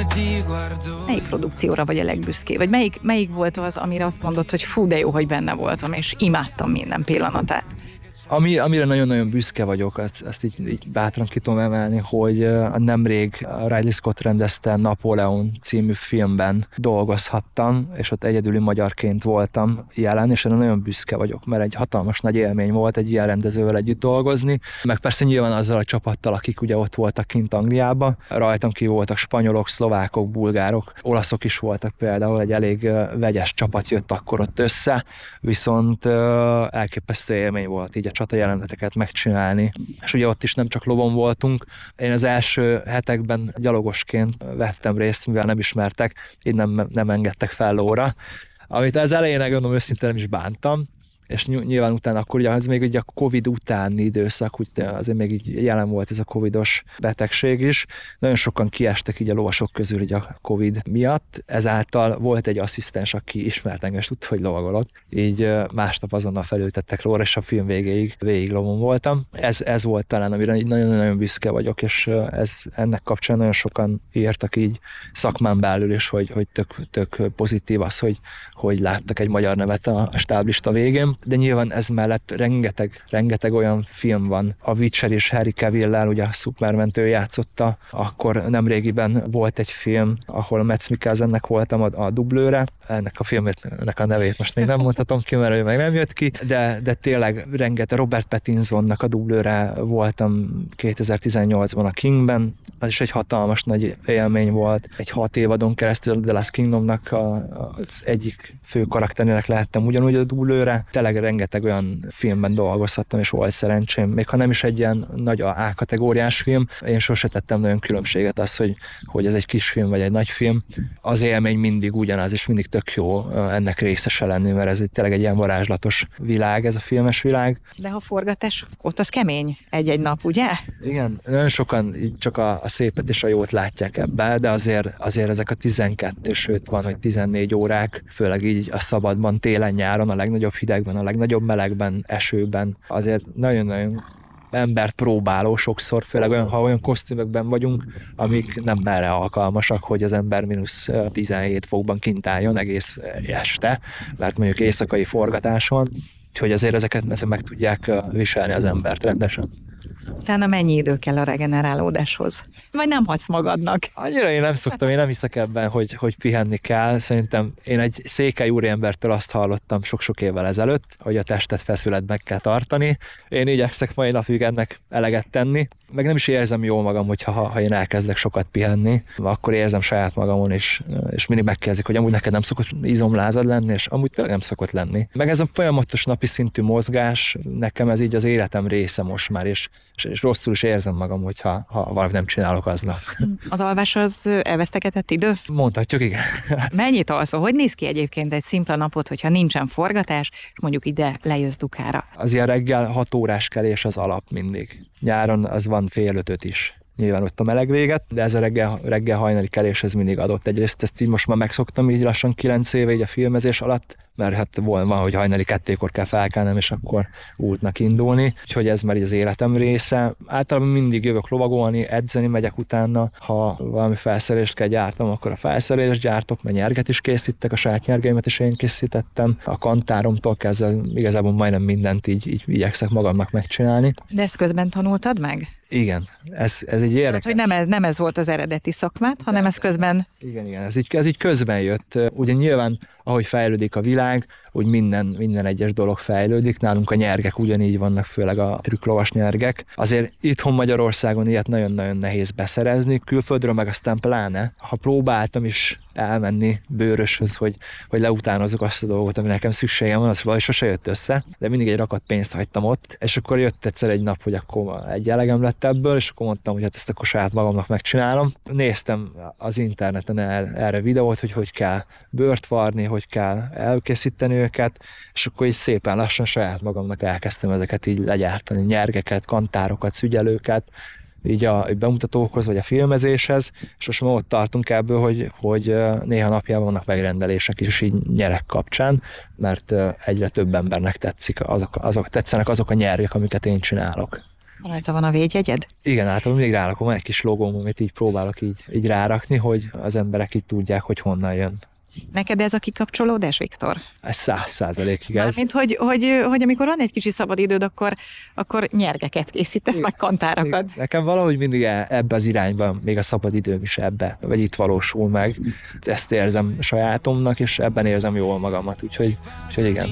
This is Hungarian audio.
Melyik produkcióra vagy a legbüszkébb? Vagy melyik volt az, amire azt mondod, hogy fú, de jó, hogy benne voltam, és imádtam minden pillanatát? Amire nagyon-nagyon büszke vagyok, azt így bátran ki tudom emelni, hogy nemrég Ridley Scott rendezte Napóleon című filmben dolgozhattam, és ott egyedüli magyarként voltam jelen, és erre nagyon büszke vagyok, mert egy hatalmas nagy élmény volt egy ilyen rendezővel együtt dolgozni, meg persze nyilván azzal a csapattal, akik ugye ott voltak kint Angliában. Rajtam ki voltak spanyolok, szlovákok, bulgárok, olaszok is voltak például, egy elég vegyes csapat jött akkor ott össze, viszont elképesztő élmény volt így a csata jeleneteket megcsinálni. És ugye ott is nem csak lovon voltunk. Én az első hetekben gyalogosként vettem részt, mivel nem ismertek, így nem engedtek fel lóra. Amit az elején, gondolom, őszintén nem is bántam, és nyilván utána akkor ugye az még ugye a Covid utáni időszak, úgy azért még így jelen volt ez a covidos betegség is. Nagyon sokan kiestek így a lovasok közül így a Covid miatt, ezáltal volt egy asszisztens, aki ismert engem, és tudta, hogy lovagolok. Így másnap azonnal felültettek lóra, és a film végig lovon voltam. Ez volt talán, amire nagyon-nagyon büszke vagyok, és ennek kapcsán nagyon sokan írtak így szakmán belül is, hogy tök pozitív az, hogy láttak egy magyar nevet a stáblista végén. De nyilván ez mellett rengeteg olyan film van. A Witcher és Henry Cavill-lel, ugye a Superman-től játszotta, akkor nemrégiben volt egy film, ahol Mads Mikkelsennek voltam a dublőre. Ennek a filmnek a nevét most még nem mondhatom ki, mert ő meg nem jött ki, de tényleg rengeteg Robert Pattinsonnak a dublőre voltam 2018-ban a Kingben, az is egy hatalmas nagy élmény volt. Egy 6 évadon keresztül The Last Kingdomnak az egyik fő karakterének lehettem ugyanúgy a dublőre. Tényleg rengeteg olyan filmben dolgozhattam, és volt szerencsém. Még ha nem is egy ilyen nagy A-kategóriás film, én sose tettem nagyon különbséget az, hogy ez egy kis film vagy egy nagy film. Az élmény mindig ugyanaz, és mindig tök jó ennek részese lenni, mert ez tényleg egy ilyen varázslatos világ, ez a filmes világ. De ha forgatás, ott az kemény egy-egy nap, ugye? Igen, nagyon sokan csak a szépet és a jót látják ebbe, de azért ezek a 12, sőt van, hogy 14 órák, főleg így a szabadban, télen-nyáron, a legnagyobb hidegben, a legnagyobb melegben, esőben, azért nagyon-nagyon embert próbáló sokszor, főleg ha olyan kosztümökben vagyunk, amik nem merre alkalmasak, hogy az ember -17 fokban kint álljon egész este, mert mondjuk éjszakai forgatás van, hogy azért ezeket meg tudják viselni az embert rendesen. Utána mennyi idő kell a regenerálódáshoz? Vagy nem hagysz magadnak? Annyira én nem szoktam, én nem hiszek ebben, hogy pihenni kell. Szerintem én egy székely úriembertől azt hallottam sok-sok évvel ezelőtt, hogy a testet feszületben meg kell tartani. Én igyekszek mai napig ennek eleget tenni. Meg nem is érzem jól magam, ha én elkezdek sokat pihenni, akkor érzem saját magamon, és mindig megkérdezik, hogy amúgy neked nem szokott izomlázad lenni, és amúgy tényleg nem szokott lenni. Meg ez a folyamatos napi szintű mozgás, nekem ez így az életem része most már, és rosszul is érzem magam, ha valamit nem csinálok aznap. Az alvás az elvesztegetett idő? Mondhatjuk, igen. Mennyit alszol? Hogy néz ki egyébként egy szimpla napot, hogyha nincsen forgatás, és mondjuk ide lejössz Dukára? Az ilyen reggel 6 órás kelés az alap mindig. Nyáron az van fél 5 is. Nyilván ott a meleg véget, de ez a reggel hajnali kelés ez mindig adott. Egyrészt ezt így most már megszoktam így lassan 9 éve így a filmezés alatt, mert hát van, hogy hajnali 2-kor kell felkelnem, és akkor útnak indulni. Úgyhogy ez már így az életem része. Általában mindig jövök lovagolni, edzeni megyek utána. Ha valami felszerelést kell gyártom, akkor a felszerelést gyártok, mert nyerget is készítek, a saját nyergeimet is én készítettem. A kantáromtól kezdve igazából majdnem mindent így igyekszek magamnak megcsinálni. De ezt közben tanultad meg? Igen, ez egy érdekes. Hát, hogy nem ez volt az eredeti szakmát, hanem ez közben... Igen, ez így közben jött. Ugye nyilván, ahogy fejlődik a világ, úgy minden egyes dolog fejlődik. Nálunk a nyergek ugyanígy vannak, főleg a trükklovas nyergek. Azért itthon Magyarországon ilyet nagyon-nagyon nehéz beszerezni, külföldről meg aztán pláne. Ha próbáltam is elmenni bőröshöz, hogy leutánozzuk azt a dolgot, ami nekem szükségem van, az valahogy sose jött össze, de mindig egy rakat pénzt hagytam ott, és akkor jött egyszer egy nap, hogy akkor egy elegem lett ebből, és akkor mondtam, hogy hát ezt akkor saját magamnak megcsinálom. Néztem az interneten erre videót, hogy kell bőrt varni, hogy kell elkészíteni őket, és akkor így szépen lassan saját magamnak elkezdtem ezeket így legyártani, nyergeket, kantárokat, szügyelőket, így a bemutatókhoz, vagy a filmezéshez, és most már ott tartunk ebből, hogy néha napjában vannak megrendelések is így nyerek kapcsán, mert egyre több embernek tetszenek azok a nyergek, amiket én csinálok. Rajta van a védjegyed? Igen, általában még rárakom, egy kis logóm, amit így próbálok így rárakni, hogy az emberek így tudják, hogy honnan jön. Neked ez a kikapcsolódás, Viktor? Ez 100% igaz. Mármint, hogy amikor van egy kicsi szabadidőd, akkor nyergeket készítesz, meg kantárakat. Nekem valahogy mindig ebbe az irányban, még a szabadidőm is ebbe, vagy itt valósul meg. Ezt érzem sajátomnak, és ebben érzem jól magamat, úgyhogy igen.